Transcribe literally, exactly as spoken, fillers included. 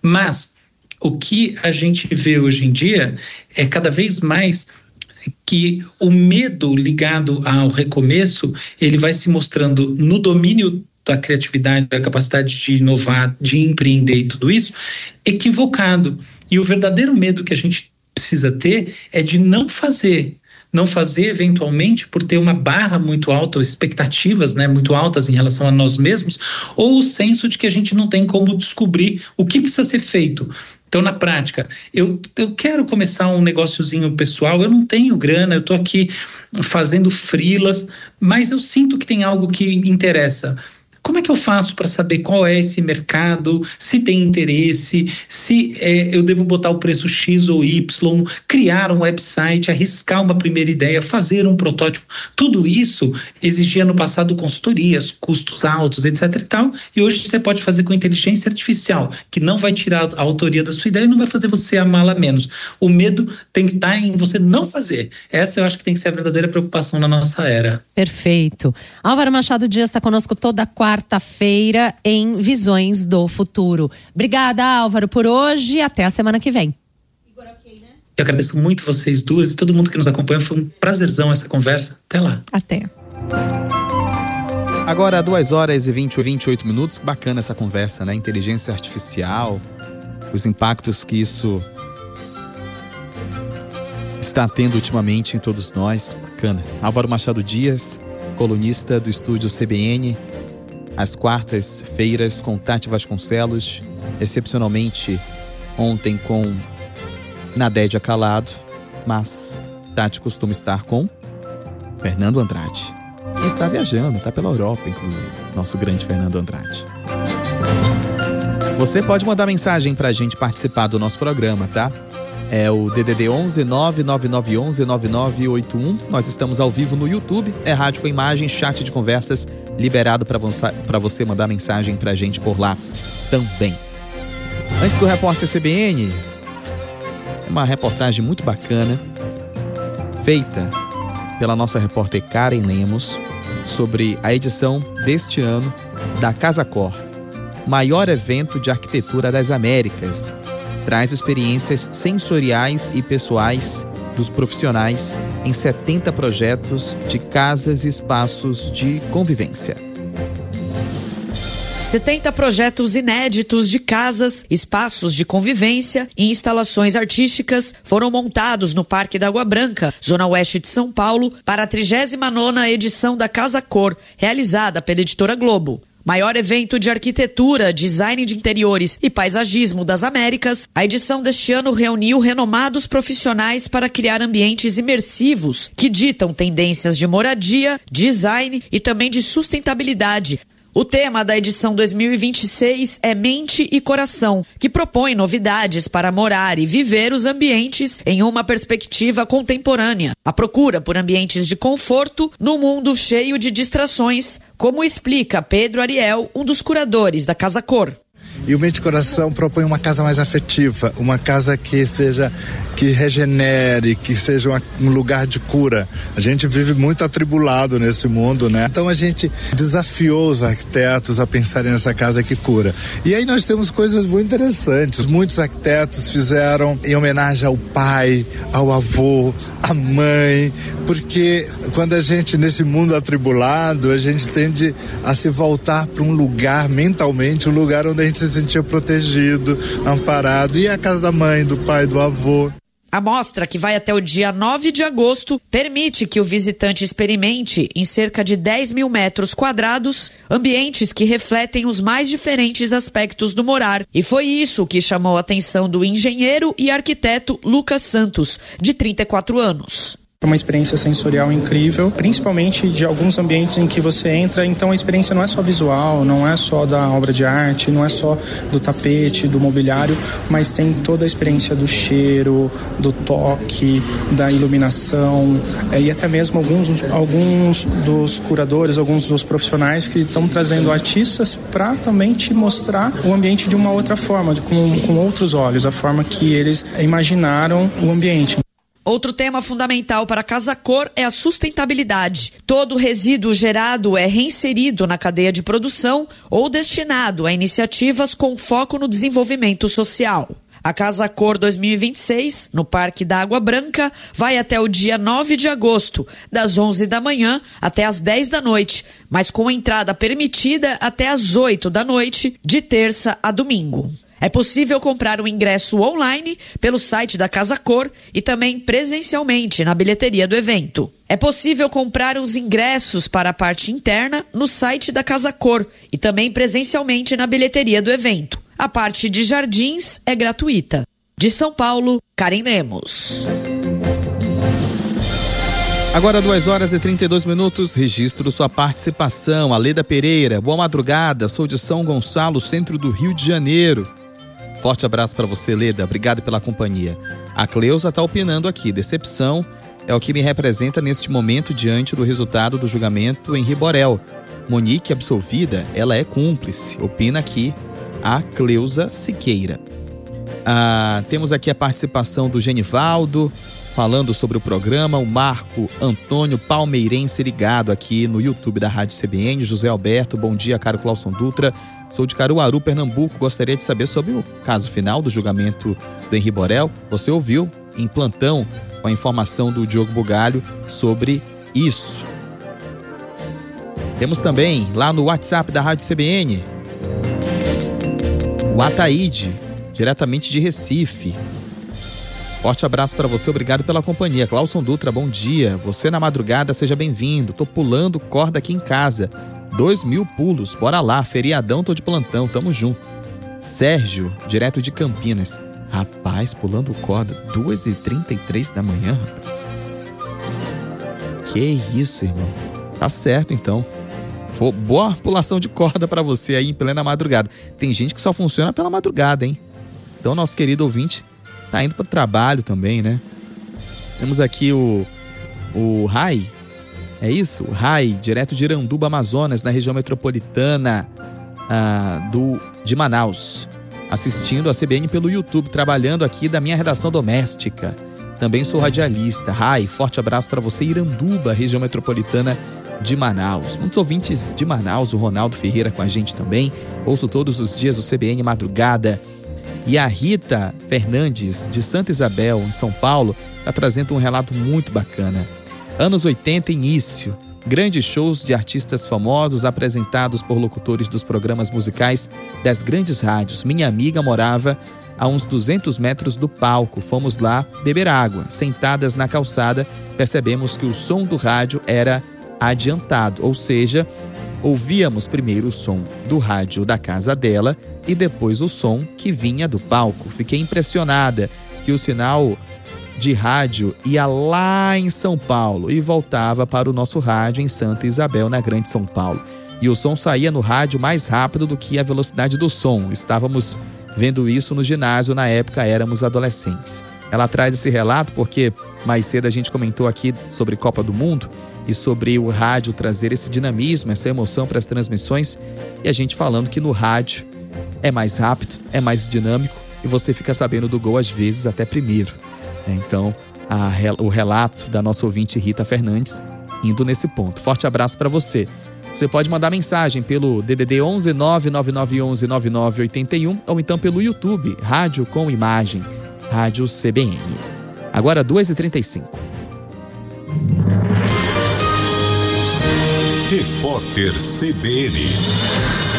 Mas o que a gente vê hoje em dia é cada vez mais que o medo ligado ao recomeço, ele vai se mostrando no domínio da criatividade, da capacidade de inovar, de empreender e tudo isso, equivocado. E o verdadeiro medo que a gente precisa ter é de não fazer. Não fazer, eventualmente, por ter uma barra muito alta, ou expectativas, né, muito altas em relação a nós mesmos, ou o senso de que a gente não tem como descobrir o que precisa ser feito. Então, na prática, eu, eu quero começar um negóciozinho pessoal, eu não tenho grana, eu estou aqui fazendo freelas, mas eu sinto que tem algo que interessa. Como é que eu faço para saber qual é esse mercado, se tem interesse, se é, eu devo botar o preço X ou Y, criar um website, arriscar uma primeira ideia, fazer um protótipo? Tudo isso exigia no passado consultorias, custos altos, etc e tal, e hoje você pode fazer com inteligência artificial, que não vai tirar a autoria da sua ideia e não vai fazer você amá-la menos. O medo tem que estar em você não fazer. Essa eu acho que tem que ser a verdadeira preocupação na nossa era. Perfeito. Álvaro Machado Dias está conosco toda quarta quarta-feira em Visões do Futuro. Obrigada, Álvaro, por hoje. Até a semana que vem. Eu agradeço muito vocês duas e todo mundo que nos acompanha. Foi um prazerzão essa conversa. Até lá. Até. Agora, duas horas e vinte, vinte e oito minutos. Bacana essa conversa, né? Inteligência artificial, os impactos que isso está tendo ultimamente em todos nós. Bacana. Álvaro Machado Dias, colunista do estúdio C B N, às quartas-feiras com Tati Vasconcelos, excepcionalmente ontem com Nadédia Calado, mas Tati costuma estar com Fernando Andrade. Quem está viajando, está pela Europa, inclusive, nosso grande Fernando Andrade. Você pode mandar mensagem pra gente participar do nosso programa, tá? É o D D D onze nove nove nove onze nove nove oito um. Nós estamos ao vivo no YouTube, é rádio com imagem, chat de conversas liberado para você mandar mensagem pra gente por lá também. Antes do Repórter C B N, uma reportagem muito bacana feita pela nossa repórter Karen Lemos sobre a edição deste ano da Casacor, maior evento de arquitetura das Américas. Traz experiências sensoriais e pessoais dos profissionais em setenta projetos de casas e espaços de convivência. setenta projetos inéditos de casas, espaços de convivência e instalações artísticas foram montados no Parque da Água Branca, zona oeste de São Paulo, para a trigésima nona edição da Casacor, realizada pela Editora Globo. Maior evento de arquitetura, design de interiores e paisagismo das Américas, a edição deste ano reuniu renomados profissionais para criar ambientes imersivos que ditam tendências de moradia, design e também de sustentabilidade. O tema da edição dois mil e vinte e seis é Mente e Coração, que propõe novidades para morar e viver os ambientes em uma perspectiva contemporânea. A procura por ambientes de conforto no mundo cheio de distrações, como explica Pedro Ariel, um dos curadores da Casacor. E o Mente e Coração propõe uma casa mais afetiva, uma casa que seja, que regenere, que seja uma, um lugar de cura. A gente vive muito atribulado nesse mundo, né? Então a gente desafiou os arquitetos a pensarem nessa casa que cura. E aí nós temos coisas muito interessantes. Muitos arquitetos fizeram em homenagem ao pai, ao avô, à mãe, porque quando a gente, nesse mundo atribulado, a gente tende a se voltar para um lugar, mentalmente, um lugar onde a gente se sentia protegido, amparado. E a casa da mãe, do pai, do avô. A mostra, que vai até o dia nove de agosto, permite que o visitante experimente, em cerca de dez mil metros quadrados, ambientes que refletem os mais diferentes aspectos do morar. E foi isso que chamou a atenção do engenheiro e arquiteto Lucas Santos, de trinta e quatro anos. Uma experiência sensorial incrível, principalmente de alguns ambientes em que você entra, então a experiência não é só visual, não é só da obra de arte, não é só do tapete, do mobiliário, mas tem toda a experiência do cheiro, do toque, da iluminação, é, e até mesmo alguns, alguns dos curadores, alguns dos profissionais que estão trazendo artistas para também te mostrar o ambiente de uma outra forma, com, com outros olhos, a forma que eles imaginaram o ambiente. Outro tema fundamental para a Casa Cor é a sustentabilidade. Todo resíduo gerado é reinserido na cadeia de produção ou destinado a iniciativas com foco no desenvolvimento social. A Casa Cor dois mil e vinte e seis, no Parque da Água Branca, vai até o dia nove de agosto, das onze da manhã até as dez da noite, mas com entrada permitida até as oito da noite, de terça a domingo. É possível comprar o ingresso online pelo site da Casa Cor e também presencialmente na bilheteria do evento. É possível comprar os ingressos para a parte interna no site da Casa Cor e também presencialmente na bilheteria do evento. A parte de jardins é gratuita. De São Paulo, Karen Lemos. Agora duas horas e trinta e dois minutos, registro sua participação. A Leda Pereira, boa madrugada, sou de São Gonçalo, centro do Rio de Janeiro. Forte abraço para você, Leda, obrigado pela companhia. A Cleusa está opinando aqui, decepção é o que me representa neste momento diante do resultado do julgamento em Riborel. Monique absolvida, ela é cúmplice, opina aqui a Cleusa Siqueira. Ah, temos aqui a participação do Genivaldo, falando sobre o programa, o Marco Antônio Palmeirense ligado aqui no YouTube da Rádio C B N, José Alberto, bom dia, caro Clauson Dutra, sou de Caruaru, Pernambuco, gostaria de saber sobre o caso final do julgamento do Henri Borel. Você ouviu em plantão com a informação do Diogo Bugalho sobre isso. Temos também lá no WhatsApp da Rádio C B N, o Ataíde, diretamente de Recife. Forte abraço para você, obrigado pela companhia. Clauson Dutra, bom dia. Você na madrugada, seja bem-vindo. Tô pulando corda aqui em casa. Dois mil pulos, bora lá. Feriadão, tô de plantão, tamo junto. Sérgio, direto de Campinas. Rapaz, pulando corda, duas e trinta e três da manhã, rapaz. Que isso, irmão. Tá certo, então. Boa pulação de corda pra você aí em plena madrugada. Tem gente que só funciona pela madrugada, hein? Então, nosso querido ouvinte tá indo pro trabalho também, né? Temos aqui o o Rai, é isso? O Rai, direto de Iranduba, Amazonas, na região metropolitana ah, do, de Manaus, assistindo a C B N pelo YouTube, trabalhando aqui da minha redação doméstica. Também sou radialista. Rai, forte abraço para você, Iranduba, região metropolitana de Manaus. Muitos ouvintes de Manaus, o Ronaldo Ferreira com a gente também. Ouço todos os dias o C B N Madrugada. E a Rita Fernandes, de Santa Isabel, em São Paulo, está trazendo um relato muito bacana. Anos oitenta, início. Grandes shows de artistas famosos apresentados por locutores dos programas musicais das grandes rádios. Minha amiga morava a uns duzentos metros do palco. Fomos lá beber água. Sentadas na calçada, percebemos que o som do rádio era adiantado, ou seja, ouvíamos primeiro o som do rádio da casa dela e depois o som que vinha do palco. Fiquei impressionada que o sinal de rádio ia lá em São Paulo e voltava para o nosso rádio em Santa Isabel, na Grande São Paulo. E o som saía no rádio mais rápido do que a velocidade do som. Estávamos vendo isso no ginásio, na época éramos adolescentes. Ela traz esse relato porque mais cedo a gente comentou aqui sobre Copa do Mundo e sobre o rádio trazer esse dinamismo, essa emoção para as transmissões, e a gente falando que no rádio é mais rápido, é mais dinâmico e você fica sabendo do gol às vezes até primeiro. Então, a, o relato da nossa ouvinte Rita Fernandes indo nesse ponto. Forte abraço para você. Você pode mandar mensagem pelo D D D onze nove nove nove onze nove nove oito um ou então pelo YouTube, Rádio com Imagem, Rádio C B N. Agora duas e trinta e cinco. Repórter C B N.